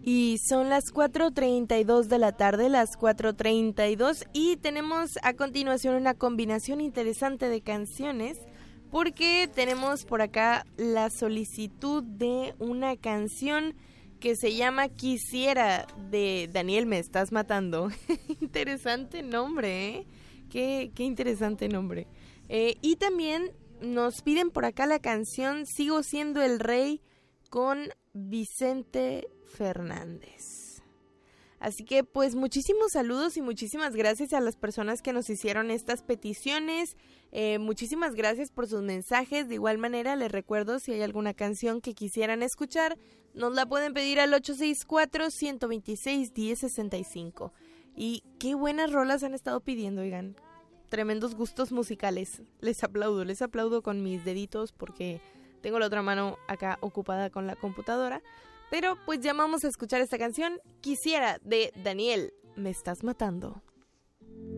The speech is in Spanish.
Y son las 4:32 de la tarde, las 4:32, y tenemos a continuación una combinación interesante de canciones, porque tenemos por acá la solicitud de una canción que se llama Quisiera, de Daniel Me Estás Matando. Interesante nombre, ¿eh? Qué interesante nombre. Y también nos piden por acá la canción Sigo Siendo el Rey con Vicente Fernández. Así que pues muchísimos saludos y muchísimas gracias a las personas que nos hicieron estas peticiones. Muchísimas gracias por sus mensajes. De igual manera les recuerdo, si hay alguna canción que quisieran escuchar, nos la pueden pedir al 864-126-1065. Y qué buenas rolas han estado pidiendo, oigan. Tremendos gustos musicales. Les aplaudo con mis deditos porque tengo la otra mano acá ocupada con la computadora. Pero pues ya vamos a escuchar esta canción, Quisiera, de Daniel Me Estás Matando.